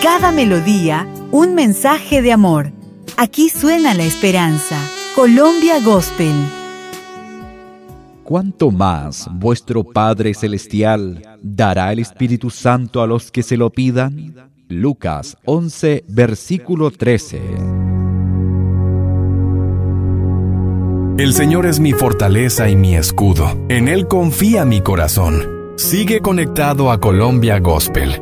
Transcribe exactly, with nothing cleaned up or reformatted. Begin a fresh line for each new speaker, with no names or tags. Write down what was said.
Cada melodía, un mensaje de amor. Aquí suena la esperanza. Colombia Gospel.
¿Cuánto más vuestro Padre Celestial dará el Espíritu Santo a los que se lo pidan? Lucas once, versículo trece.
El Señor es mi fortaleza y mi escudo. En Él confía mi corazón. Sigue conectado a Colombia Gospel